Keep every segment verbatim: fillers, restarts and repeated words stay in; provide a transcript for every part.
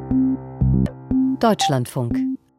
Deutschlandfunk.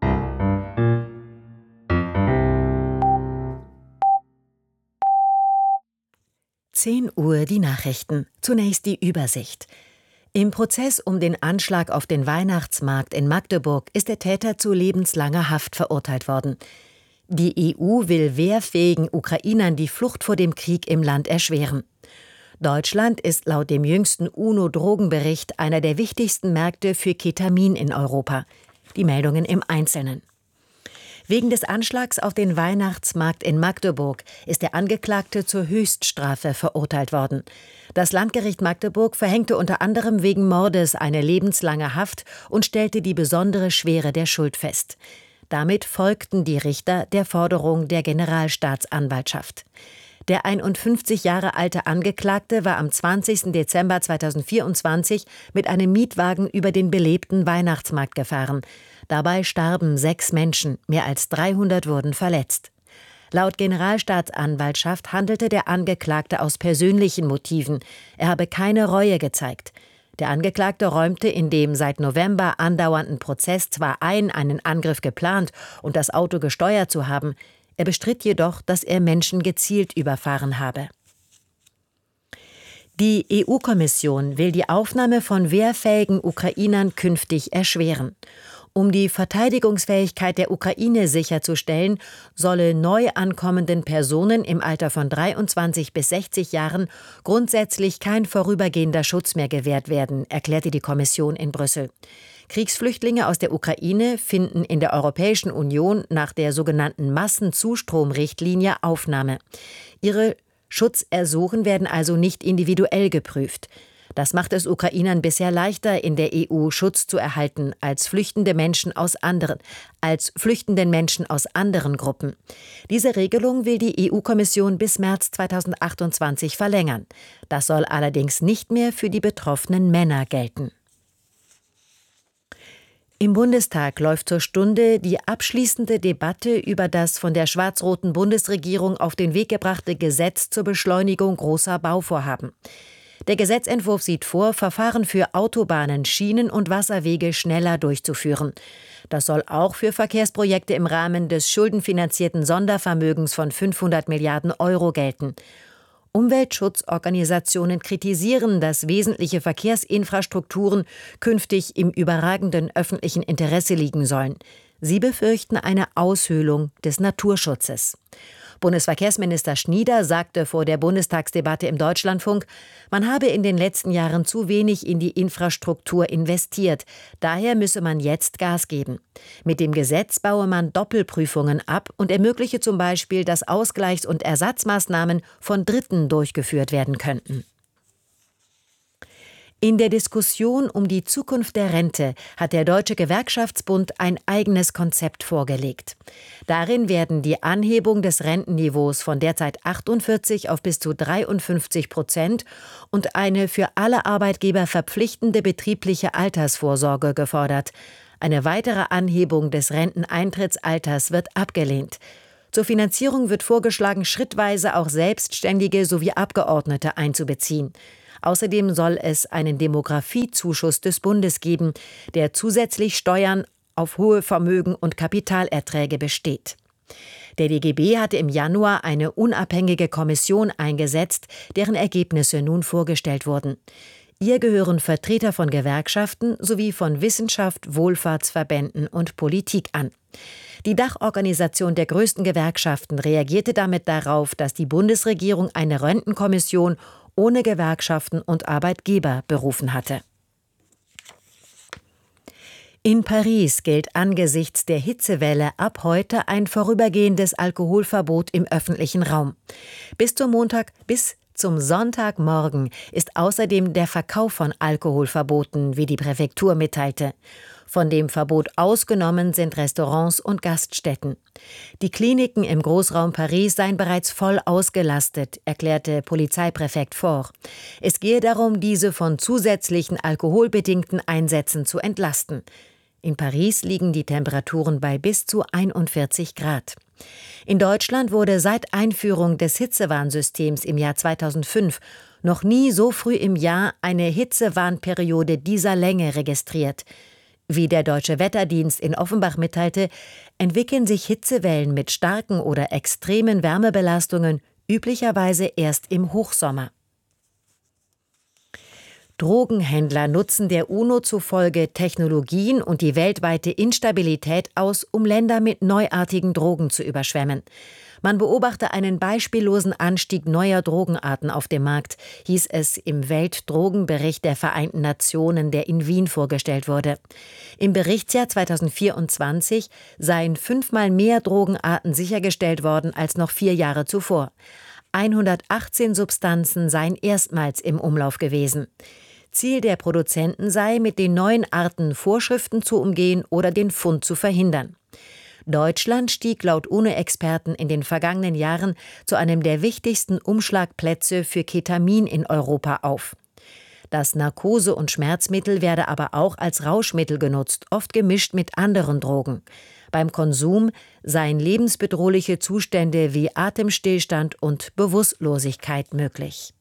zehn Uhr die Nachrichten. Zunächst die Übersicht. Im Prozess um den Anschlag auf den Weihnachtsmarkt in Magdeburg ist der Täter zu lebenslanger Haft verurteilt worden. Die E U will wehrfähigen Ukrainern die Flucht vor dem Krieg im Land erschweren. Deutschland ist laut dem jüngsten UNO-Drogenbericht einer der wichtigsten Märkte für Ketamin in Europa. Die Meldungen im Einzelnen. Wegen des Anschlags auf den Weihnachtsmarkt in Magdeburg ist der Angeklagte zur Höchststrafe verurteilt worden. Das Landgericht Magdeburg verhängte unter anderem wegen Mordes eine lebenslange Haft und stellte die besondere Schwere der Schuld fest. Damit folgten die Richter der Forderung der Generalstaatsanwaltschaft. Der einundfünfzig Jahre alte Angeklagte war am zwanzigsten Dezember zweitausendvierundzwanzig mit einem Mietwagen über den belebten Weihnachtsmarkt gefahren. Dabei starben sechs Menschen, mehr als dreihundert wurden verletzt. Laut Generalstaatsanwaltschaft handelte der Angeklagte aus persönlichen Motiven. Er habe keine Reue gezeigt. Der Angeklagte räumte in dem seit November andauernden Prozess zwar ein, einen Angriff geplant und das Auto gesteuert zu haben. Er bestritt jedoch, dass er Menschen gezielt überfahren habe. Die E U-Kommission will die Aufnahme von wehrfähigen Ukrainern künftig erschweren. Um die Verteidigungsfähigkeit der Ukraine sicherzustellen, solle neu ankommenden Personen im Alter von dreiundzwanzig bis sechzig Jahren grundsätzlich kein vorübergehender Schutz mehr gewährt werden, erklärte die Kommission in Brüssel. Kriegsflüchtlinge aus der Ukraine finden in der Europäischen Union nach der sogenannten Massenzustromrichtlinie Aufnahme. Ihre Schutzersuchen werden also nicht individuell geprüft. Das macht es Ukrainern bisher leichter, in der E U Schutz zu erhalten als flüchtende Menschen aus anderen, als flüchtenden Menschen aus anderen Gruppen. Diese Regelung will die E U-Kommission bis März zweitausendachtundzwanzig verlängern. Das soll allerdings nicht mehr für die betroffenen Männer gelten. Im Bundestag läuft zur Stunde die abschließende Debatte über das von der schwarz-roten Bundesregierung auf den Weg gebrachte Gesetz zur Beschleunigung großer Bauvorhaben. Der Gesetzentwurf sieht vor, Verfahren für Autobahnen, Schienen und Wasserwege schneller durchzuführen. Das soll auch für Verkehrsprojekte im Rahmen des schuldenfinanzierten Sondervermögens von fünfhundert Milliarden Euro gelten. Umweltschutzorganisationen kritisieren, dass wesentliche Verkehrsinfrastrukturen künftig im überragenden öffentlichen Interesse liegen sollen. Sie befürchten eine Aushöhlung des Naturschutzes. Bundesverkehrsminister Schnieder sagte vor der Bundestagsdebatte im Deutschlandfunk, man habe in den letzten Jahren zu wenig in die Infrastruktur investiert. Daher müsse man jetzt Gas geben. Mit dem Gesetz baue man Doppelprüfungen ab und ermögliche zum Beispiel, dass Ausgleichs- und Ersatzmaßnahmen von Dritten durchgeführt werden könnten. In der Diskussion um die Zukunft der Rente hat der Deutsche Gewerkschaftsbund ein eigenes Konzept vorgelegt. Darin werden die Anhebung des Rentenniveaus von derzeit achtundvierzig auf bis zu dreiundfünfzig Prozent und eine für alle Arbeitgeber verpflichtende betriebliche Altersvorsorge gefordert. Eine weitere Anhebung des Renteneintrittsalters wird abgelehnt. Zur Finanzierung wird vorgeschlagen, schrittweise auch Selbstständige sowie Abgeordnete einzubeziehen. Außerdem soll es einen Demografiezuschuss des Bundes geben, der zusätzlich Steuern auf hohe Vermögen und Kapitalerträge besteht. Der D G B hatte im Januar eine unabhängige Kommission eingesetzt, deren Ergebnisse nun vorgestellt wurden. Ihr gehören Vertreter von Gewerkschaften sowie von Wissenschaft, Wohlfahrtsverbänden und Politik an. Die Dachorganisation der größten Gewerkschaften reagierte damit darauf, dass die Bundesregierung eine Rentenkommission ohne Gewerkschaften und Arbeitgeber berufen hatte. In Paris gilt angesichts der Hitzewelle ab heute ein vorübergehendes Alkoholverbot im öffentlichen Raum. Bis zum Montag, bis zum Sonntagmorgen ist außerdem der Verkauf von Alkohol verboten, wie die Präfektur mitteilte. Von dem Verbot ausgenommen sind Restaurants und Gaststätten. Die Kliniken im Großraum Paris seien bereits voll ausgelastet, erklärte Polizeipräfekt Faure. Es gehe darum, diese von zusätzlichen alkoholbedingten Einsätzen zu entlasten. In Paris liegen die Temperaturen bei bis zu einundvierzig Grad. In Deutschland wurde seit Einführung des Hitzewarnsystems im Jahr zweitausendfünf noch nie so früh im Jahr eine Hitzewarnperiode dieser Länge registriert. Wie der Deutsche Wetterdienst in Offenbach mitteilte, entwickeln sich Hitzewellen mit starken oder extremen Wärmebelastungen üblicherweise erst im Hochsommer. Drogenhändler nutzen der UNO zufolge Technologien und die weltweite Instabilität aus, um Länder mit neuartigen Drogen zu überschwemmen. Man beobachte einen beispiellosen Anstieg neuer Drogenarten auf dem Markt, hieß es im Weltdrogenbericht der Vereinten Nationen, der in Wien vorgestellt wurde. Im Berichtsjahr zweitausendvierundzwanzig seien fünfmal mehr Drogenarten sichergestellt worden als noch vier Jahre zuvor. hundertachtzehn Substanzen seien erstmals im Umlauf gewesen. Ziel der Produzenten sei, mit den neuen Arten Vorschriften zu umgehen oder den Fund zu verhindern. Deutschland stieg laut UNO-Experten in den vergangenen Jahren zu einem der wichtigsten Umschlagplätze für Ketamin in Europa auf. Das Narkose- und Schmerzmittel werde aber auch als Rauschmittel genutzt, oft gemischt mit anderen Drogen. Beim Konsum seien lebensbedrohliche Zustände wie Atemstillstand und Bewusstlosigkeit möglich.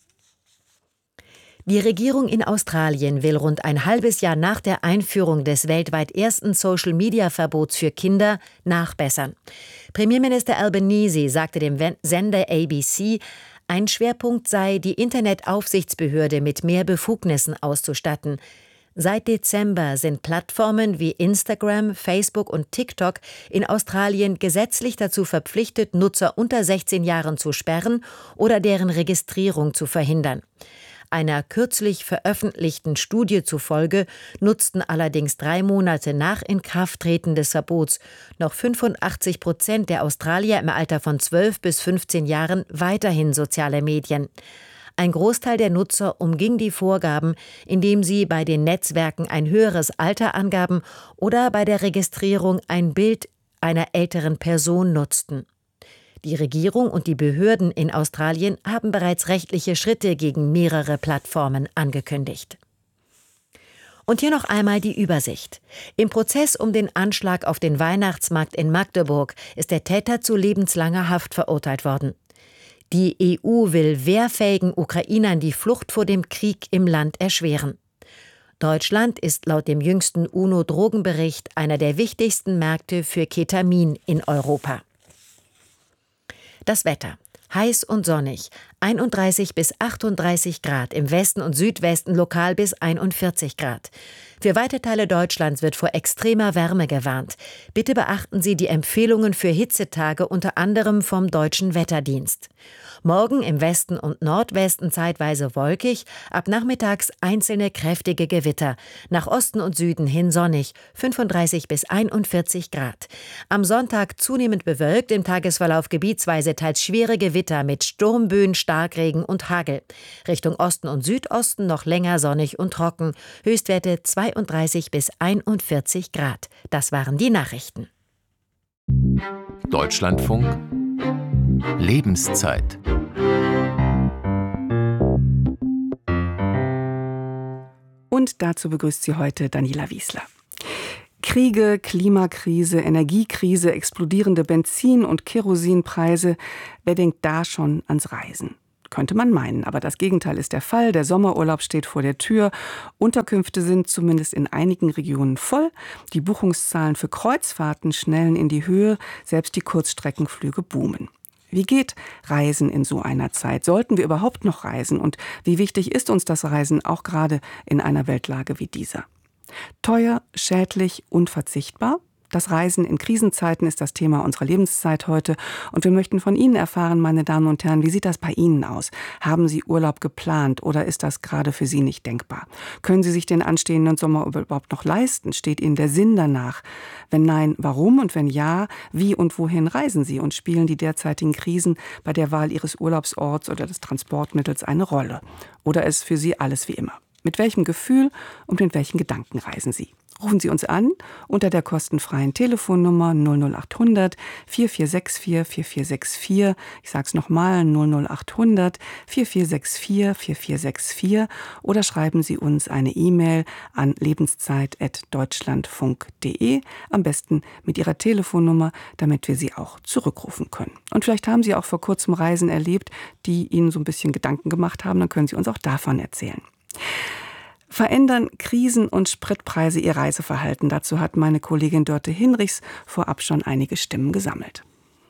Die Regierung in Australien will rund ein halbes Jahr nach der Einführung des weltweit ersten Social-Media-Verbots für Kinder nachbessern. Premierminister Albanese sagte dem Sender A B C, ein Schwerpunkt sei, die Internetaufsichtsbehörde mit mehr Befugnissen auszustatten. Seit Dezember sind Plattformen wie Instagram, Facebook und TikTok in Australien gesetzlich dazu verpflichtet, Nutzer unter sechzehn Jahren zu sperren oder deren Registrierung zu verhindern. Einer kürzlich veröffentlichten Studie zufolge nutzten allerdings drei Monate nach Inkrafttreten des Verbots noch fünfundachtzig Prozent der Australier im Alter von zwölf bis fünfzehn Jahren weiterhin soziale Medien. Ein Großteil der Nutzer umging die Vorgaben, indem sie bei den Netzwerken ein höheres Alter angaben oder bei der Registrierung ein Bild einer älteren Person nutzten. Die Regierung und die Behörden in Australien haben bereits rechtliche Schritte gegen mehrere Plattformen angekündigt. Und hier noch einmal die Übersicht. Im Prozess um den Anschlag auf den Weihnachtsmarkt in Magdeburg ist der Täter zu lebenslanger Haft verurteilt worden. Die E U will wehrfähigen Ukrainern die Flucht vor dem Krieg im Land erschweren. Deutschland ist laut dem jüngsten UNO-Drogenbericht einer der wichtigsten Märkte für Ketamin in Europa. Das Wetter. Heiß und sonnig. einunddreißig bis achtunddreißig Grad, im Westen und Südwesten lokal bis einundvierzig Grad. Für weite Teile Deutschlands wird vor extremer Wärme gewarnt. Bitte beachten Sie die Empfehlungen für Hitzetage unter anderem vom Deutschen Wetterdienst. Morgen im Westen und Nordwesten zeitweise wolkig, ab nachmittags einzelne kräftige Gewitter. Nach Osten und Süden hin sonnig, fünfunddreißig bis einundvierzig Grad. Am Sonntag zunehmend bewölkt, im Tagesverlauf gebietsweise teils schwere Gewitter mit Sturmböen, Starkregen und Hagel. Richtung Osten und Südosten noch länger sonnig und trocken. Höchstwerte zweiunddreißig bis einundvierzig Grad. Das waren die Nachrichten. Deutschlandfunk Lebenszeit. Und dazu begrüßt sie heute Daniela Wiesler. Kriege, Klimakrise, Energiekrise, explodierende Benzin- und Kerosinpreise. Wer denkt da schon ans Reisen? Könnte man meinen, aber das Gegenteil ist der Fall. Der Sommerurlaub steht vor der Tür. Unterkünfte sind zumindest in einigen Regionen voll. Die Buchungszahlen für Kreuzfahrten schnellen in die Höhe. Selbst die Kurzstreckenflüge boomen. Wie geht Reisen in so einer Zeit? Sollten wir überhaupt noch reisen? Und wie wichtig ist uns das Reisen auch gerade in einer Weltlage wie dieser? Teuer, schädlich, unverzichtbar? Das Reisen in Krisenzeiten ist das Thema unserer Lebenszeit heute. Und wir möchten von Ihnen erfahren, meine Damen und Herren, wie sieht das bei Ihnen aus? Haben Sie Urlaub geplant oder ist das gerade für Sie nicht denkbar? Können Sie sich den anstehenden Sommer überhaupt noch leisten? Steht Ihnen der Sinn danach? Wenn nein, warum? Und wenn ja, wie und wohin reisen Sie? Und spielen die derzeitigen Krisen bei der Wahl Ihres Urlaubsorts oder des Transportmittels eine Rolle? Oder ist für Sie alles wie immer? Mit welchem Gefühl und mit welchen Gedanken reisen Sie? Rufen Sie uns an unter der kostenfreien Telefonnummer null null acht hundert vier vier sechs vier vier vier sechs vier. Ich sage es nochmal, null null acht hundert vier vier sechs vier vier vier sechs vier. Oder schreiben Sie uns eine E-Mail an lebenszeit at deutschlandfunk punkt de. Am besten mit Ihrer Telefonnummer, damit wir Sie auch zurückrufen können. Und vielleicht haben Sie auch vor kurzem Reisen erlebt, die Ihnen so ein bisschen Gedanken gemacht haben. Dann können Sie uns auch davon erzählen. Verändern Krisen und Spritpreise ihr Reiseverhalten? Dazu hat meine Kollegin Dörte Hinrichs vorab schon einige Stimmen gesammelt.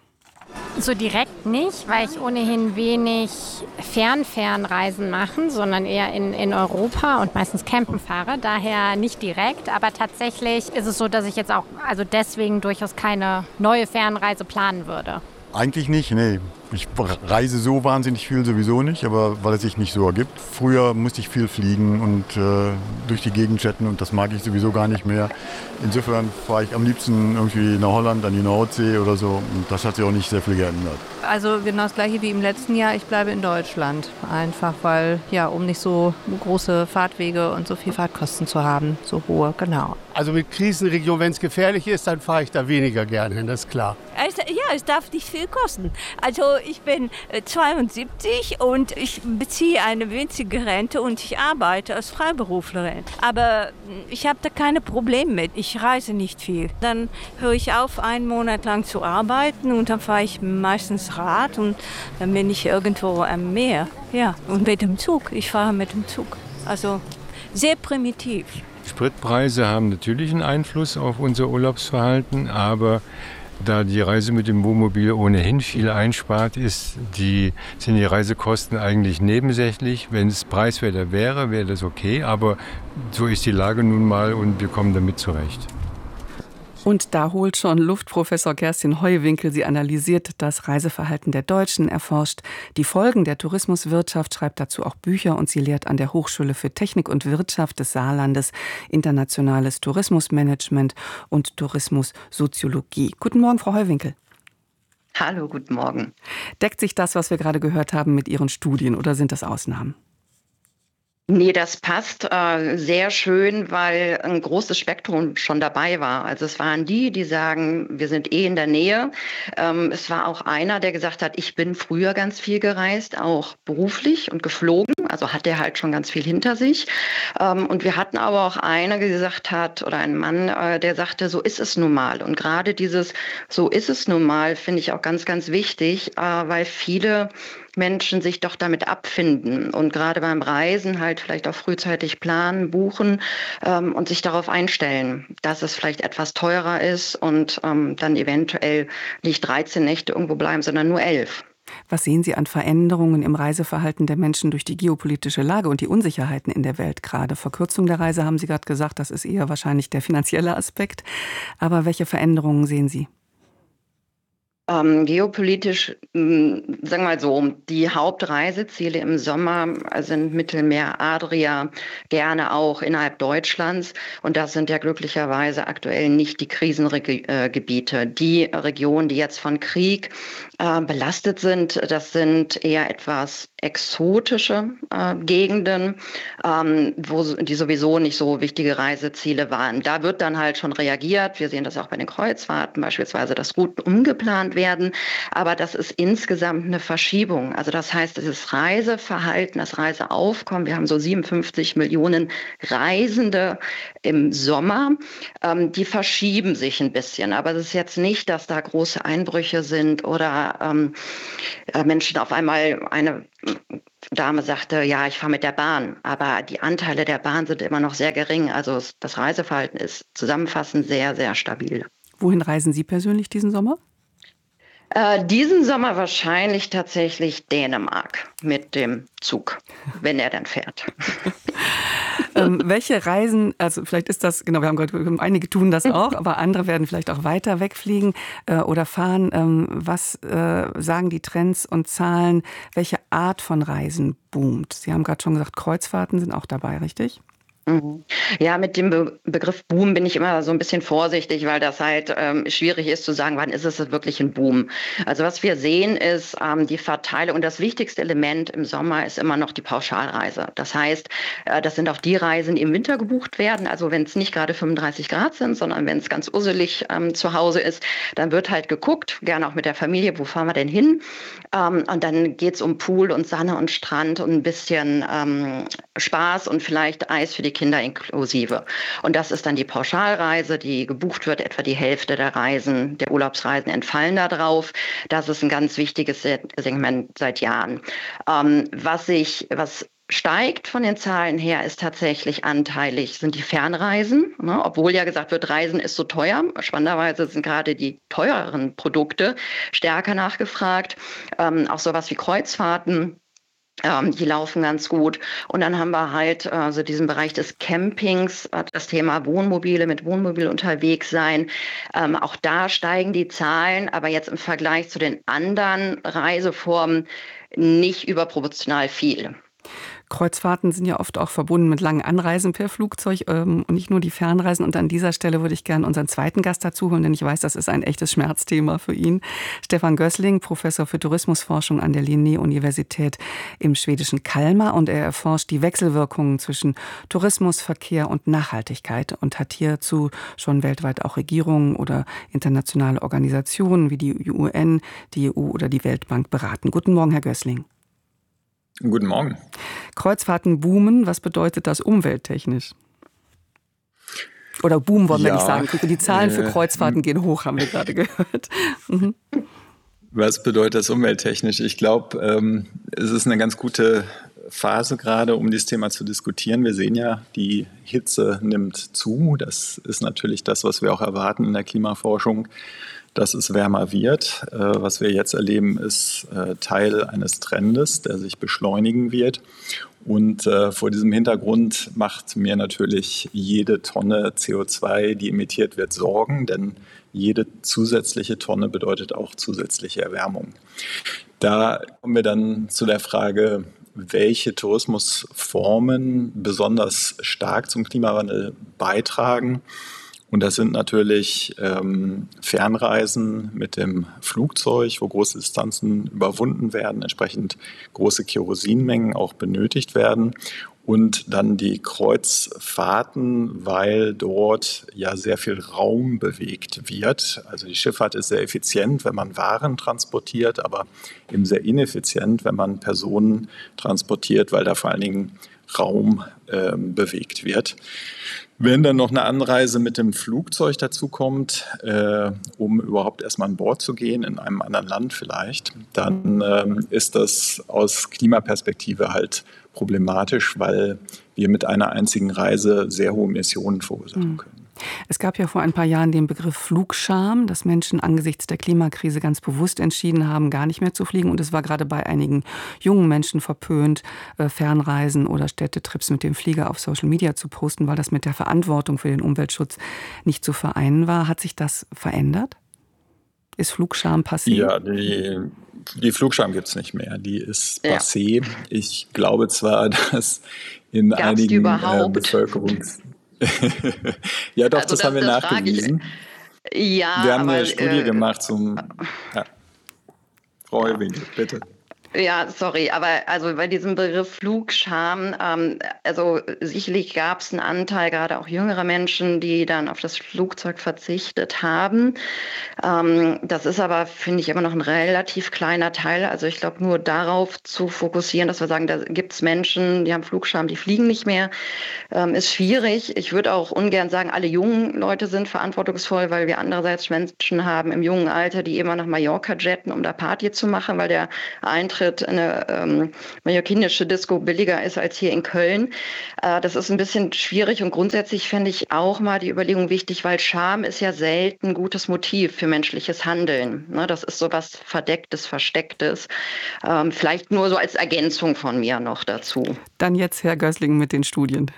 So direkt nicht, weil ich ohnehin wenig Fern-Fernreisen mache, sondern eher in, in Europa und meistens campen fahre. Daher nicht direkt, aber tatsächlich ist es so, dass ich jetzt auch also deswegen durchaus keine neue Fernreise planen würde. Eigentlich nicht, nee. Ich reise so wahnsinnig viel sowieso nicht, aber weil es sich nicht so ergibt. Früher musste ich viel fliegen und äh, durch die Gegend jetten und das mag ich sowieso gar nicht mehr. Insofern fahre ich am liebsten irgendwie nach Holland, an die Nordsee oder so. Und das hat sich auch nicht sehr viel geändert. Also genau das Gleiche wie im letzten Jahr. Ich bleibe in Deutschland. Einfach weil, ja, um nicht so große Fahrtwege und so viel Fahrtkosten zu haben, so hohe, genau. Also mit Krisenregion, wenn es gefährlich ist, dann fahre ich da weniger gerne hin, das ist klar. Also, ja, es darf nicht viel kosten. Also ich bin zweiundsiebzig und ich beziehe eine winzige Rente und ich arbeite als Freiberuflerin. Aber ich habe da keine Probleme mit. Ich reise nicht viel. Dann höre ich auf, einen Monat lang zu arbeiten und dann fahre ich meistens Rad und dann bin ich irgendwo am Meer. Ja, und mit dem Zug. Ich fahre mit dem Zug. Also sehr primitiv. Spritpreise haben natürlich einen Einfluss auf unser Urlaubsverhalten, aber da die Reise mit dem Wohnmobil ohnehin viel einspart, ist die, sind die Reisekosten eigentlich nebensächlich. Wenn es preiswerter wäre, wäre das okay, aber so ist die Lage nun mal und wir kommen damit zurecht. Und da holt schon Luft Professor Kerstin Heuwinkel. Sie analysiert das Reiseverhalten der Deutschen, erforscht die Folgen der Tourismuswirtschaft, schreibt dazu auch Bücher und sie lehrt an der Hochschule für Technik und Wirtschaft des Saarlandes internationales Tourismusmanagement und Tourismussoziologie. Guten Morgen, Frau Heuwinkel. Hallo, guten Morgen. Deckt sich das, was wir gerade gehört haben, mit Ihren Studien oder sind das Ausnahmen? Nee, das passt äh, sehr schön, weil ein großes Spektrum schon dabei war. Also es waren die, die sagen, wir sind eh in der Nähe. Ähm, es war auch einer, der gesagt hat, ich bin früher ganz viel gereist, auch beruflich und geflogen. Also hat er halt schon ganz viel hinter sich. Ähm, und wir hatten aber auch eine, die gesagt hat, oder einen Mann, äh, der sagte, so ist es nun mal. Und gerade dieses so ist es nun mal finde ich auch ganz, ganz wichtig, äh, weil viele Menschen sich doch damit abfinden und gerade beim Reisen halt vielleicht auch frühzeitig planen, buchen ähm, und sich darauf einstellen, dass es vielleicht etwas teurer ist und ähm, dann eventuell nicht dreizehn Nächte irgendwo bleiben, sondern nur elf. Was sehen Sie an Veränderungen im Reiseverhalten der Menschen durch die geopolitische Lage und die Unsicherheiten in der Welt gerade? Verkürzung der Reise haben Sie gerade gesagt, das ist eher wahrscheinlich der finanzielle Aspekt. Aber welche Veränderungen sehen Sie? Ähm, geopolitisch, mh, sagen wir mal so, die Hauptreiseziele im Sommer sind Mittelmeer, Adria, gerne auch innerhalb Deutschlands. Und das sind ja glücklicherweise aktuell nicht die Krisengebiete. Die Regionen, die jetzt von Krieg äh, belastet sind, das sind eher etwas exotische äh, Gegenden, ähm, wo die sowieso nicht so wichtige Reiseziele waren. Da wird dann halt schon reagiert. Wir sehen das auch bei den Kreuzfahrten, beispielsweise, dass Routen umgeplant werden. Aber das ist insgesamt eine Verschiebung. Also das heißt, dieses Reiseverhalten, das Reiseaufkommen, wir haben so siebenundfünfzig Millionen Reisende im Sommer, ähm, die verschieben sich ein bisschen. Aber es ist jetzt nicht, dass da große Einbrüche sind oder ähm, Menschen auf einmal eine Dame sagte, ja, ich fahre mit der Bahn, aber die Anteile der Bahn sind immer noch sehr gering. Also das Reiseverhalten ist zusammenfassend sehr, sehr stabil. Wohin reisen Sie persönlich diesen Sommer? Äh, diesen Sommer wahrscheinlich tatsächlich Dänemark mit dem Zug, wenn er dann fährt. ähm, welche Reisen, also vielleicht ist das, genau, wir haben gerade, einige tun das auch, aber andere werden vielleicht auch weiter wegfliegen äh, oder fahren. Ähm, was äh, sagen die Trends und Zahlen? Welche Art von Reisen boomt? Sie haben gerade schon gesagt, Kreuzfahrten sind auch dabei, richtig? Ja, mit dem Be- Begriff Boom bin ich immer so ein bisschen vorsichtig, weil das halt ähm, schwierig ist zu sagen, wann ist es wirklich ein Boom. Also was wir sehen ist ähm, die Verteilung und das wichtigste Element im Sommer ist immer noch die Pauschalreise. Das heißt, äh, das sind auch die Reisen, die im Winter gebucht werden. Also wenn es nicht gerade fünfunddreißig Grad sind, sondern wenn es ganz usselig ähm, zu Hause ist, dann wird halt geguckt, gerne auch mit der Familie, wo fahren wir denn hin? Ähm, und dann geht's um Pool und Sonne und Strand und ein bisschen ähm, Spaß und vielleicht Eis für die Kinder inklusive. Und das ist dann die Pauschalreise, die gebucht wird. Etwa die Hälfte der Reisen, der Urlaubsreisen entfallen da drauf. Das ist ein ganz wichtiges Segment seit Jahren. Ähm, was ich, was steigt von den Zahlen her, ist tatsächlich anteilig, sind die Fernreisen. Ne? Obwohl ja gesagt wird, Reisen ist so teuer. Spannenderweise sind gerade die teureren Produkte stärker nachgefragt. Ähm, auch sowas wie Kreuzfahrten. Ähm, die laufen ganz gut. Und dann haben wir halt also diesen Bereich des Campings, das Thema Wohnmobile, mit Wohnmobil unterwegs sein. Ähm, auch da steigen die Zahlen, aber jetzt im Vergleich zu den anderen Reiseformen nicht überproportional viel. Kreuzfahrten sind ja oft auch verbunden mit langen Anreisen per Flugzeug ähm, und nicht nur die Fernreisen. Und an dieser Stelle würde ich gerne unseren zweiten Gast dazu holen, denn ich weiß, das ist ein echtes Schmerzthema für ihn. Stefan Gößling, Professor für Tourismusforschung an der Linné-Universität im schwedischen Kalmar. Und er erforscht die Wechselwirkungen zwischen Tourismus, Verkehr und Nachhaltigkeit und hat hierzu schon weltweit auch Regierungen oder internationale Organisationen wie die U N, die E U oder die Weltbank beraten. Guten Morgen, Herr Gößling. Guten Morgen. Kreuzfahrten boomen, was bedeutet das umwelttechnisch? Oder boomen wollen wir ja nicht sagen. Die Zahlen für Kreuzfahrten äh, gehen hoch, haben wir gerade gehört. Mhm. Was bedeutet das umwelttechnisch? Ich glaube, ähm, es ist eine ganz gute Phase gerade, um dieses Thema zu diskutieren. Wir sehen ja, die Hitze nimmt zu. Das ist natürlich das, was wir auch erwarten in der Klimaforschung, dass es wärmer wird. Was wir jetzt erleben, ist Teil eines Trendes, der sich beschleunigen wird. Und vor diesem Hintergrund macht mir natürlich jede Tonne C O zwei, die emittiert wird, Sorgen, denn jede zusätzliche Tonne bedeutet auch zusätzliche Erwärmung. Da kommen wir dann zu der Frage, welche Tourismusformen besonders stark zum Klimawandel beitragen. Und das sind natürlich ähm, Fernreisen mit dem Flugzeug, wo große Distanzen überwunden werden, entsprechend große Kerosinmengen auch benötigt werden. Und dann die Kreuzfahrten, weil dort ja sehr viel Raum bewegt wird. Also die Schifffahrt ist sehr effizient, wenn man Waren transportiert, aber eben sehr ineffizient, wenn man Personen transportiert, weil da vor allen Dingen Raum äh, bewegt wird. Wenn dann noch eine Anreise mit dem Flugzeug dazu kommt, äh, um überhaupt erstmal an Bord zu gehen, in einem anderen Land vielleicht, dann ähm, ist das aus Klimaperspektive halt problematisch, weil wir mit einer einzigen Reise sehr hohe Emissionen verursachen können. Es gab ja vor ein paar Jahren den Begriff Flugscham, dass Menschen angesichts der Klimakrise ganz bewusst entschieden haben, gar nicht mehr zu fliegen. Und es war gerade bei einigen jungen Menschen verpönt, Fernreisen oder Städtetrips mit dem Flieger auf Social Media zu posten, weil das mit der Verantwortung für den Umweltschutz nicht zu vereinen war. Hat sich das verändert? Ist Flugscham passé? Ja, die, die Flugscham gibt es nicht mehr. Die ist passé. Ja. Ich glaube zwar, dass in Gab's einigen äh, Bevölkerungs... ja, doch, also das, das haben wir das nachgewiesen. Ja, wir haben aber, eine Studie äh, gemacht zum... Ja. Frau Heuwinkel, bitte. Ja, sorry, aber also bei diesem Begriff Flugscham, ähm, also sicherlich gab es einen Anteil, gerade auch jüngerer Menschen, die dann auf das Flugzeug verzichtet haben. Ähm, das ist aber, finde ich, immer noch ein relativ kleiner Teil. Also ich glaube, nur darauf zu fokussieren, dass wir sagen, da gibt es Menschen, die haben Flugscham, die fliegen nicht mehr, ähm, ist schwierig. Ich würde auch ungern sagen, alle jungen Leute sind verantwortungsvoll, weil wir andererseits Menschen haben im jungen Alter, die immer nach Mallorca jetten, um da Party zu machen, weil der Eintritt eine ähm, mallorquinische Disco billiger ist als hier in Köln. Äh, das ist ein bisschen schwierig und grundsätzlich fände ich auch mal die Überlegung wichtig, weil Scham ist ja selten ein gutes Motiv für menschliches Handeln. Ne, das ist so was Verdecktes, Verstecktes. Ähm, vielleicht nur so als Ergänzung von mir noch dazu. Dann jetzt Herr Gößling mit den Studien.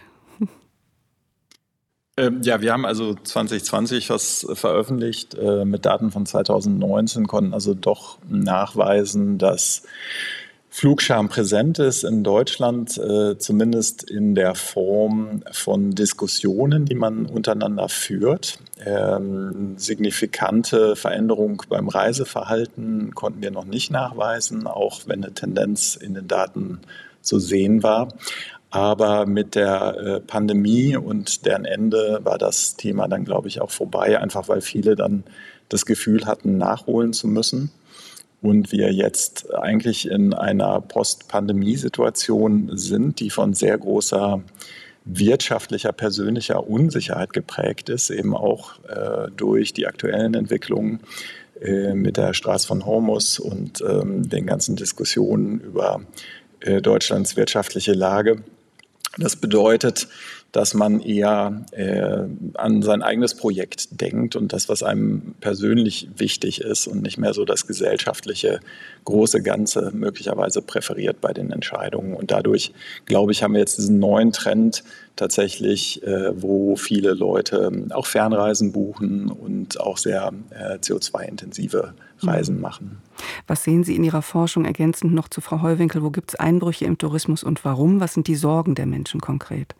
Ja, wir haben also zwanzig zwanzig was veröffentlicht äh, mit Daten von zweitausendneunzehn, konnten also doch nachweisen, dass Flugscham präsent ist in Deutschland, äh, zumindest in der Form von Diskussionen, die man untereinander führt. Ähm, signifikante Veränderung beim Reiseverhalten konnten wir noch nicht nachweisen, auch wenn eine Tendenz in den Daten zu sehen war. Aber mit der äh, Pandemie und deren Ende war das Thema dann, glaube ich, auch vorbei, einfach weil viele dann das Gefühl hatten, nachholen zu müssen. Und wir jetzt eigentlich in einer Post-Pandemie-Situation sind, die von sehr großer wirtschaftlicher, persönlicher Unsicherheit geprägt ist, eben auch äh, durch die aktuellen Entwicklungen äh, mit der Straße von Hormuz und ähm, den ganzen Diskussionen über äh, Deutschlands wirtschaftliche Lage. Das bedeutet, dass man eher äh, an sein eigenes Projekt denkt und das, was einem persönlich wichtig ist und nicht mehr so das gesellschaftliche große Ganze möglicherweise präferiert bei den Entscheidungen. Und dadurch, glaube ich, haben wir jetzt diesen neuen Trend tatsächlich, äh, wo viele Leute auch Fernreisen buchen und auch sehr äh, C O zwei intensive Reisen machen. Was sehen Sie in Ihrer Forschung ergänzend noch zu Frau Heuwinkel? Wo gibt es Einbrüche im Tourismus und warum? Was sind die Sorgen der Menschen konkret?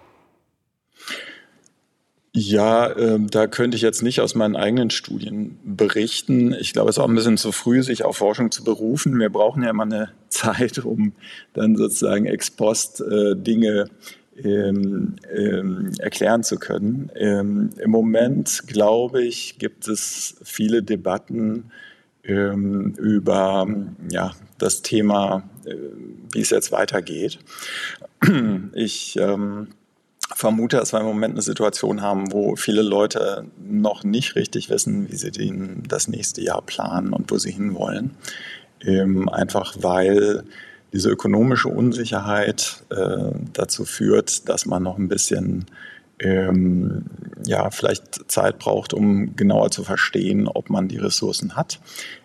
Ja, äh, da könnte ich jetzt nicht aus meinen eigenen Studien berichten. Ich glaube, es ist auch ein bisschen zu früh, sich auf Forschung zu berufen. Wir brauchen ja immer eine Zeit, um dann sozusagen ex post äh, Dinge ähm, ähm, erklären zu können. Ähm, Im Moment, glaube ich, gibt es viele Debatten ähm, über ja, das Thema, äh, wie es jetzt weitergeht. Ich ähm, vermute, dass wir im Moment eine Situation haben, wo viele Leute noch nicht richtig wissen, wie sie den, das nächste Jahr planen und wo sie hinwollen. Ähm, einfach weil diese ökonomische Unsicherheit äh, dazu führt, dass man noch ein bisschen ähm, ja, vielleicht Zeit braucht, um genauer zu verstehen, ob man die Ressourcen hat.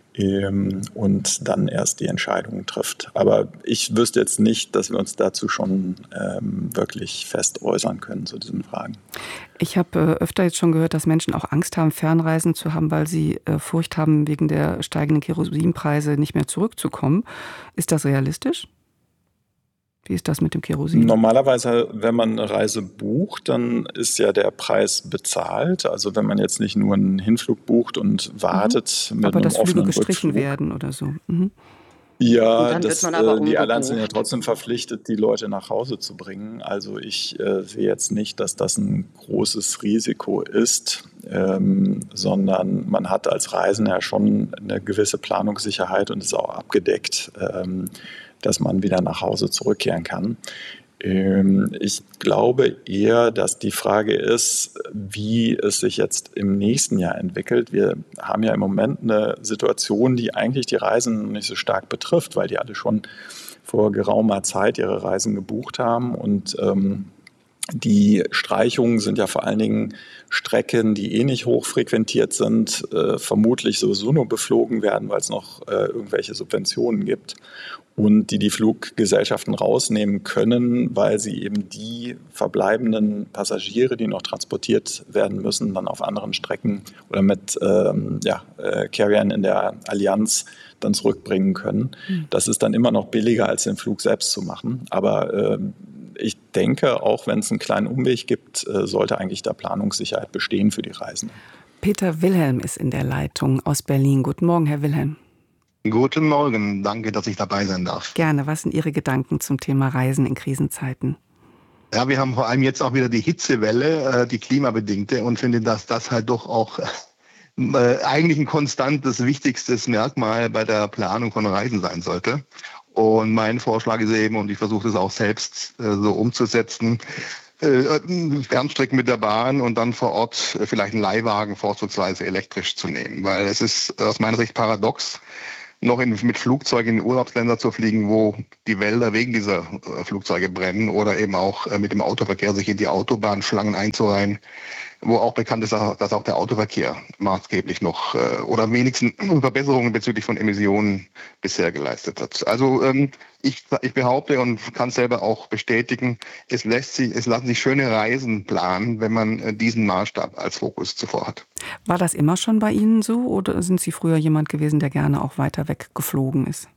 Und dann erst die Entscheidungen trifft. Aber ich wüsste jetzt nicht, dass wir uns dazu schon ähm, wirklich fest äußern können zu diesen Fragen. Ich habe äh, öfter jetzt schon gehört, dass Menschen auch Angst haben, Fernreisen zu haben, weil sie äh, Furcht haben, wegen der steigenden Kerosinpreise nicht mehr zurückzukommen. Ist das realistisch? Wie ist das mit dem Kerosin? Normalerweise, wenn man eine Reise bucht, dann ist ja der Preis bezahlt. Also wenn man jetzt nicht nur einen Hinflug bucht und wartet mhm. mit aber einem dass offenen Flüge gestrichen Rückflug. werden oder so. Mhm. Ja, das, äh, die Airlines sind ja trotzdem verpflichtet, die Leute nach Hause zu bringen. Also ich äh, sehe jetzt nicht, dass das ein großes Risiko ist, ähm, sondern man hat als Reisender ja schon eine gewisse Planungssicherheit und ist auch abgedeckt, ähm, dass man wieder nach Hause zurückkehren kann. Ähm, ich glaube eher, dass die Frage ist, wie es sich jetzt im nächsten Jahr entwickelt. Wir haben ja im Moment eine Situation, die eigentlich die Reisen nicht so stark betrifft, weil die alle schon vor geraumer Zeit ihre Reisen gebucht haben und ähm, die Streichungen sind ja vor allen Dingen Strecken, die eh nicht hoch frequentiert sind, äh, vermutlich sowieso nur beflogen werden, weil es noch äh, irgendwelche Subventionen gibt und die die Fluggesellschaften rausnehmen können, weil sie eben die verbleibenden Passagiere, die noch transportiert werden müssen, dann auf anderen Strecken oder mit ähm, ja, äh, Carriern in der Allianz dann zurückbringen können. Mhm. Das ist dann immer noch billiger, als den Flug selbst zu machen. Aber äh, ich denke, auch wenn es einen kleinen Umweg gibt, sollte eigentlich da Planungssicherheit bestehen für die Reisenden. Peter Wilhelm ist in der Leitung aus Berlin. Guten Morgen, Herr Wilhelm. Guten Morgen, danke, dass ich dabei sein darf. Gerne, was sind Ihre Gedanken zum Thema Reisen in Krisenzeiten? Ja, wir haben vor allem jetzt auch wieder die Hitzewelle, die klimabedingte, und finde, dass das halt doch auch äh, eigentlich ein konstantes, wichtigstes Merkmal bei der Planung von Reisen sein sollte. Und mein Vorschlag ist eben, und ich versuche das auch selbst äh, so umzusetzen, äh, Fernstrecken mit der Bahn und dann vor Ort äh, vielleicht einen Leihwagen vorzugsweise elektrisch zu nehmen. Weil es ist aus meiner Sicht paradox, noch in, mit Flugzeugen in Urlaubsländer zu fliegen, wo die Wälder wegen dieser äh, Flugzeuge brennen, oder eben auch äh, mit dem Autoverkehr sich in die Autobahnschlangen einzureihen, wo auch bekannt ist, dass auch der Autoverkehr maßgeblich noch äh, oder wenigstens Verbesserungen bezüglich von Emissionen bisher geleistet hat. Also ähm, ich, ich behaupte und kann selber auch bestätigen, es lässt sich, es lassen sich schöne Reisen planen, wenn man äh, diesen Maßstab als Fokus zuvor hat. War das immer schon bei Ihnen so, oder sind Sie früher jemand gewesen, der gerne auch weiter weg geflogen ist?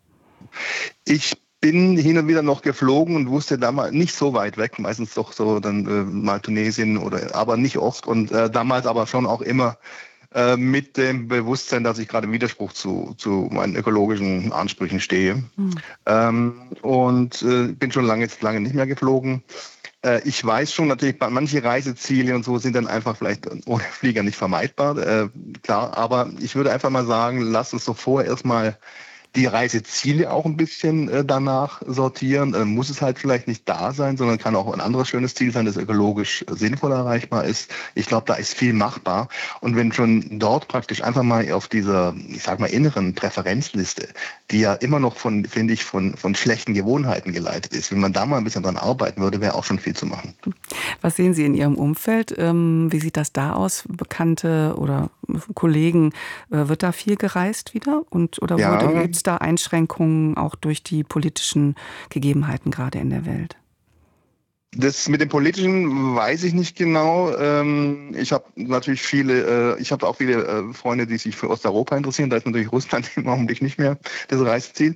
Ich bin hin und wieder noch geflogen und wusste damals nicht so weit weg, meistens doch so dann äh, mal Tunesien, oder aber nicht oft, und äh, damals aber schon auch immer äh, mit dem Bewusstsein, dass ich gerade im Widerspruch zu, zu meinen ökologischen Ansprüchen stehe. Mhm. Ähm, und äh, bin schon lange, lange nicht mehr geflogen. Äh, ich weiß schon natürlich, manche Reiseziele und so sind dann einfach vielleicht ohne Flieger nicht vermeidbar, äh, klar, aber ich würde einfach mal sagen, lass uns doch vorher erstmal die Reiseziele auch ein bisschen äh, danach sortieren. Äh, muss es halt vielleicht nicht da sein, sondern kann auch ein anderes schönes Ziel sein, das ökologisch sinnvoll erreichbar ist. Ich glaube, da ist viel machbar. Und wenn schon dort praktisch einfach mal auf dieser, ich sag mal, inneren Präferenzliste, die ja immer noch von, finde ich, von, von schlechten Gewohnheiten geleitet ist, wenn man da mal ein bisschen dran arbeiten würde, wäre auch schon viel zu machen. Was sehen Sie in Ihrem Umfeld? Wie sieht das da aus? Bekannte oder Kollegen, wird da viel gereist wieder? Und, oder Ja. gibt es da Einschränkungen auch durch die politischen Gegebenheiten gerade in der Welt? Das mit dem Politischen weiß ich nicht genau. Ich habe natürlich viele, ich habe auch viele Freunde, die sich für Osteuropa interessieren. Da ist natürlich Russland im Augenblick nicht mehr das Reiseziel.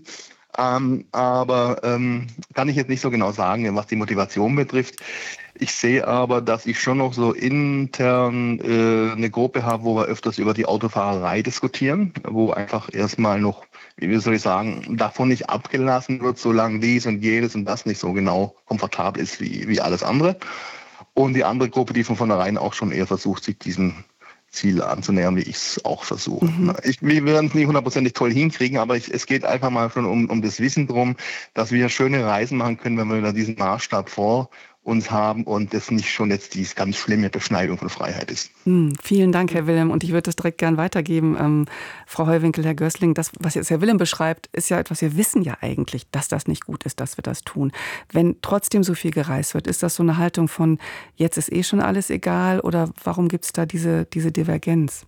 Aber kann ich jetzt nicht so genau sagen, was die Motivation betrifft. Ich sehe aber, dass ich schon noch so intern äh, eine Gruppe habe, wo wir öfters über die Autofahrerei diskutieren, wo einfach erstmal noch, wie soll ich sagen, davon nicht abgelassen wird, solange dies und jedes und das nicht so genau komfortabel ist wie, wie alles andere. Und die andere Gruppe, die von vornherein auch schon eher versucht, sich diesem Ziel anzunähern, wie ich es auch versuche. Mhm. Ich, wir werden es nie hundertprozentig toll hinkriegen, aber ich, es geht einfach mal schon um, um das Wissen drum, dass wir schöne Reisen machen können, wenn wir da diesen Maßstab vor uns haben und das nicht schon jetzt die ganz schlimme Beschneidung von Freiheit ist. Hm, vielen Dank, Herr Wilhelm. Und ich würde das direkt gern weitergeben. Ähm, Frau Heuwinkel, Herr Gößling, das, was jetzt Herr Wilhelm beschreibt, ist ja etwas, wir wissen ja eigentlich, dass das nicht gut ist, dass wir das tun. Wenn trotzdem so viel gereist wird, ist das so eine Haltung von, jetzt ist eh schon alles egal, oder warum gibt es da diese, diese Divergenz?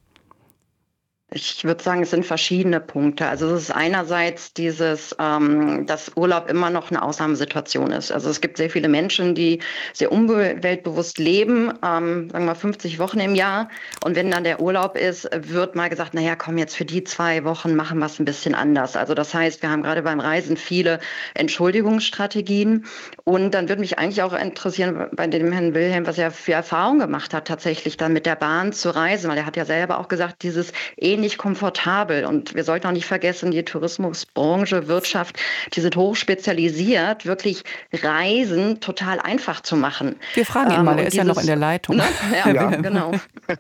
Ich würde sagen, es sind verschiedene Punkte. Also es ist einerseits dieses, ähm, dass Urlaub immer noch eine Ausnahmesituation ist. Also es gibt sehr viele Menschen, die sehr umweltbewusst leben, ähm, sagen wir mal fünfzig Wochen im Jahr. Und wenn dann der Urlaub ist, wird mal gesagt, naja, komm, jetzt für die zwei Wochen machen wir es ein bisschen anders. Also das heißt, wir haben gerade beim Reisen viele Entschuldigungsstrategien. Und dann würde mich eigentlich auch interessieren, bei dem Herrn Wilhelm, was er für Erfahrungen gemacht hat, tatsächlich dann mit der Bahn zu reisen. Weil er hat ja selber auch gesagt, dieses nicht komfortabel. Und wir sollten auch nicht vergessen, die Tourismusbranche, Wirtschaft, die sind hochspezialisiert, wirklich Reisen total einfach zu machen. Wir fragen ihn ähm, mal, er ist dieses, ja noch in der Leitung. Ne? Ja, ja, genau.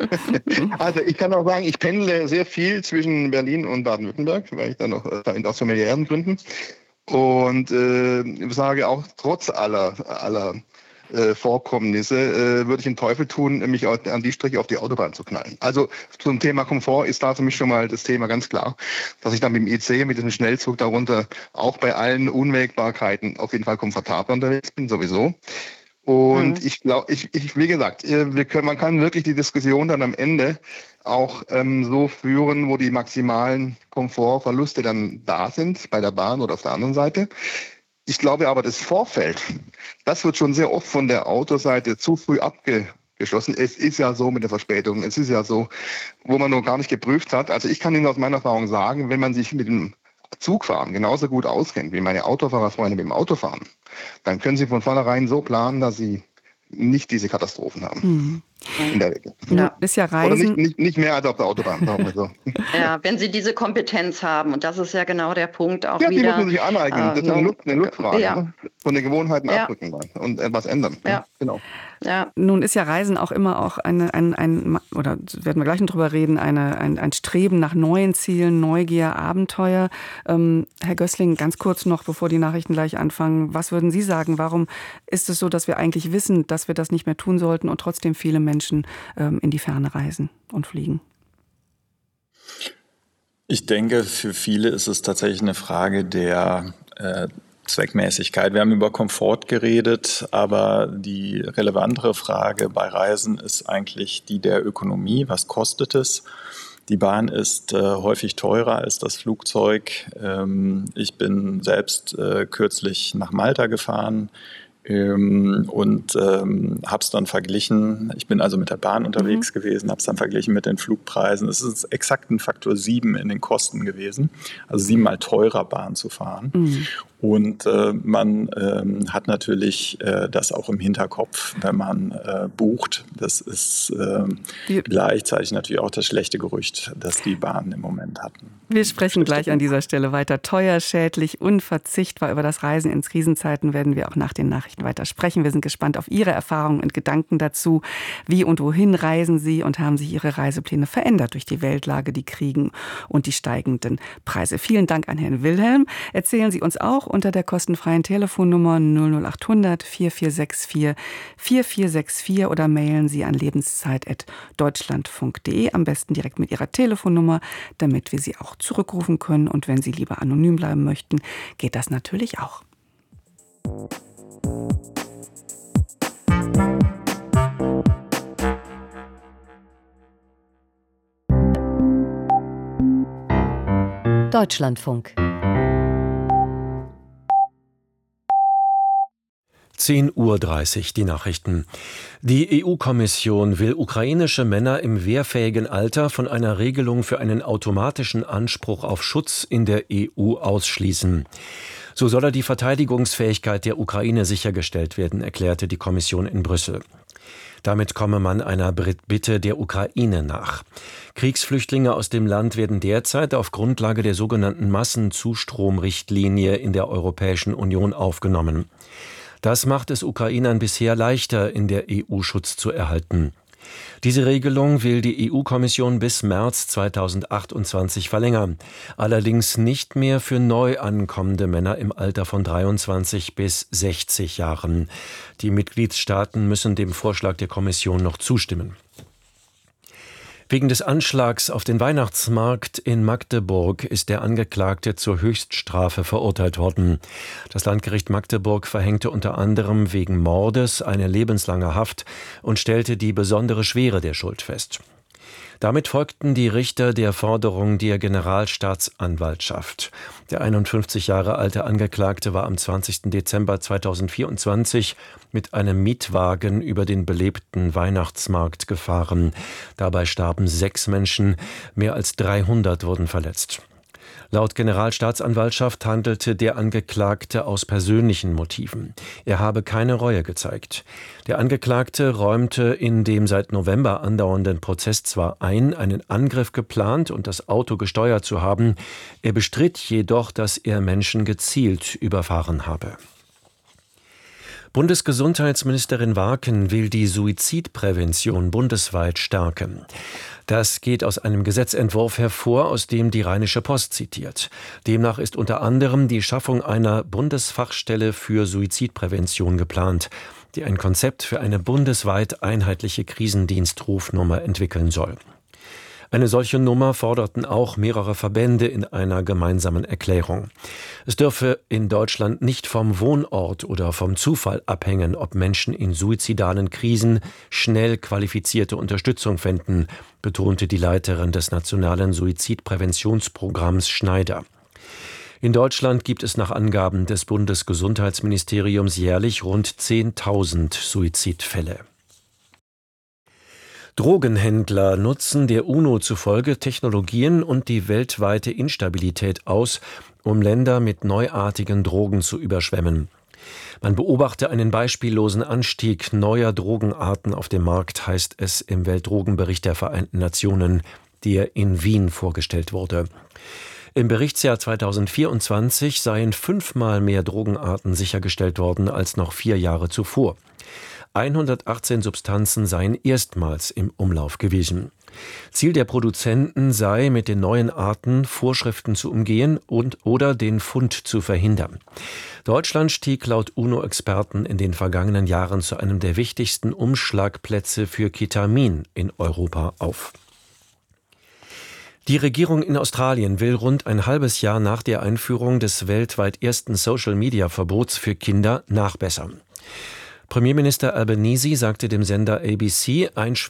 Also ich kann auch sagen, ich pendle sehr viel zwischen Berlin und Baden-Württemberg, weil ich da noch äh, aus familiären Gründen. Und äh, sage auch, trotz aller, aller Äh, Vorkommnisse, äh, würde ich den Teufel tun, mich an die Strecke auf die Autobahn zu knallen. Also zum Thema Komfort ist da für mich schon mal das Thema ganz klar, dass ich dann mit dem I C, mit diesem Schnellzug darunter auch bei allen Unwägbarkeiten auf jeden Fall komfortabel unterwegs bin, sowieso. Und mhm. ich glaube, ich, ich, wie gesagt, wir können, man kann wirklich die Diskussion dann am Ende auch ähm, so führen, wo die maximalen Komfortverluste dann da sind, bei der Bahn oder auf der anderen Seite. Ich glaube aber, das Vorfeld, das wird schon sehr oft von der Autoseite zu früh abgeschlossen. Es ist ja so mit der Verspätung, es ist ja so, wo man noch gar nicht geprüft hat. Also ich kann Ihnen aus meiner Erfahrung sagen, wenn man sich mit dem Zugfahren genauso gut auskennt wie meine Autofahrerfreunde mit dem Autofahren, dann können Sie von vornherein so planen, dass Sie nicht diese Katastrophen haben. Mhm. In der Regel. Ja. Ist ja Reisen. Oder nicht, nicht, nicht mehr als auf der Autobahn, sagen wir so. Ja, wenn Sie diese Kompetenz haben, und das ist ja genau der Punkt auch ja, wieder. Ja, die müssen sich aneignen. Äh, das ist eine, Luft, eine Luftfrage. Ja. Ne? Von den Gewohnheiten ja. abrücken und etwas ändern. Ja. Genau. Ja. Nun ist ja Reisen auch immer auch eine, ein, ein, oder werden wir gleich noch drüber reden, eine, ein, ein Streben nach neuen Zielen, Neugier, Abenteuer. Ähm, Herr Gößling, ganz kurz noch, bevor die Nachrichten gleich anfangen, was würden Sie sagen? Warum ist es so, dass wir eigentlich wissen, dass wir das nicht mehr tun sollten und trotzdem viele Menschen ähm, in die Ferne reisen und fliegen? Ich denke, für viele ist es tatsächlich eine Frage der äh, Zweckmäßigkeit. Wir haben über Komfort geredet, aber die relevantere Frage bei Reisen ist eigentlich die der Ökonomie. Was kostet es? Die Bahn ist äh, häufig teurer als das Flugzeug. Ähm, ich bin selbst äh, kürzlich nach Malta gefahren ähm, und ähm, habe es dann verglichen. Ich bin also mit der Bahn unterwegs mhm. gewesen, habe es dann verglichen mit den Flugpreisen. Es ist exakt ein Faktor sieben in den Kosten gewesen, also siebenmal teurer Bahn zu fahren. Mhm. Und äh, man ähm, hat natürlich äh, das auch im Hinterkopf, wenn man äh, bucht. Das ist äh, gleichzeitig natürlich auch das schlechte Gerücht, das die Bahnen im Moment hatten. Wir sprechen gleich an dieser Stelle weiter. Teuer, schädlich, unverzichtbar. Über das Reisen in Krisenzeiten werden wir auch nach den Nachrichten weiter sprechen. Wir sind gespannt auf Ihre Erfahrungen und Gedanken dazu. Wie und wohin reisen Sie und haben sich Ihre Reisepläne verändert durch die Weltlage, die Kriegen und die steigenden Preise? Vielen Dank an Herrn Wilhelm. Erzählen Sie uns auch unter der kostenfreien Telefonnummer null null acht hundert vier vier sechs vier vier vier sechs vier oder mailen Sie an lebenszeit at deutschlandfunk punkt de. Am besten direkt mit Ihrer Telefonnummer, damit wir Sie auch zurückrufen können. Und wenn Sie lieber anonym bleiben möchten, geht das natürlich auch. Deutschlandfunk. zehn Uhr dreißig, die Nachrichten. Die E U-Kommission will ukrainische Männer im wehrfähigen Alter von einer Regelung für einen automatischen Anspruch auf Schutz in der E U ausschließen. So solle die Verteidigungsfähigkeit der Ukraine sichergestellt werden, erklärte die Kommission in Brüssel. Damit komme man einer Bitte der Ukraine nach. Kriegsflüchtlinge aus dem Land werden derzeit auf Grundlage der sogenannten Massenzustromrichtlinie in der Europäischen Union aufgenommen. Das macht es Ukrainern bisher leichter, in der E U Schutz zu erhalten. Diese Regelung will die E U-Kommission bis März zweitausendachtundzwanzig verlängern. Allerdings nicht mehr für neu ankommende Männer im Alter von dreiundzwanzig bis sechzig Jahren. Die Mitgliedstaaten müssen dem Vorschlag der Kommission noch zustimmen. Wegen des Anschlags auf den Weihnachtsmarkt in Magdeburg ist der Angeklagte zur Höchststrafe verurteilt worden. Das Landgericht Magdeburg verhängte unter anderem wegen Mordes eine lebenslange Haft und stellte die besondere Schwere der Schuld fest. Damit folgten die Richter der Forderung der Generalstaatsanwaltschaft. Der einundfünfzig Jahre alte Angeklagte war am zwanzigsten Dezember zweitausendvierundzwanzig mit einem Mietwagen über den belebten Weihnachtsmarkt gefahren. Dabei starben sechs Menschen, mehr als dreihundert wurden verletzt. Laut Generalstaatsanwaltschaft handelte der Angeklagte aus persönlichen Motiven. Er habe keine Reue gezeigt. Der Angeklagte räumte in dem seit November andauernden Prozess zwar ein, einen Angriff geplant und das Auto gesteuert zu haben, er bestritt jedoch, dass er Menschen gezielt überfahren habe. Bundesgesundheitsministerin Warken will die Suizidprävention bundesweit stärken. Das geht aus einem Gesetzentwurf hervor, aus dem die Rheinische Post zitiert. Demnach ist unter anderem die Schaffung einer Bundesfachstelle für Suizidprävention geplant, die ein Konzept für eine bundesweit einheitliche Krisendienstrufnummer entwickeln soll. Eine solche Nummer forderten auch mehrere Verbände in einer gemeinsamen Erklärung. Es dürfe in Deutschland nicht vom Wohnort oder vom Zufall abhängen, ob Menschen in suizidalen Krisen schnell qualifizierte Unterstützung finden, betonte die Leiterin des Nationalen Suizidpräventionsprogramms Schneider. In Deutschland gibt es nach Angaben des Bundesgesundheitsministeriums jährlich rund zehntausend Suizidfälle. Drogenhändler nutzen der UNO zufolge Technologien und die weltweite Instabilität aus, um Länder mit neuartigen Drogen zu überschwemmen. Man beobachte einen beispiellosen Anstieg neuer Drogenarten auf dem Markt, heißt es im Weltdrogenbericht der Vereinten Nationen, der in Wien vorgestellt wurde. Im Berichtsjahr zweitausendvierundzwanzig seien fünfmal mehr Drogenarten sichergestellt worden als noch vier Jahre zuvor. hundertachtzehn Substanzen seien erstmals im Umlauf gewesen. Ziel der Produzenten sei, mit den neuen Arten Vorschriften zu umgehen und oder den Fund zu verhindern. Deutschland stieg laut UNO-Experten in den vergangenen Jahren zu einem der wichtigsten Umschlagplätze für Ketamin in Europa auf. Die Regierung in Australien will rund ein halbes Jahr nach der Einführung des weltweit ersten Social-Media-Verbots für Kinder nachbessern. Premierminister Albanese sagte dem Sender A B C, ein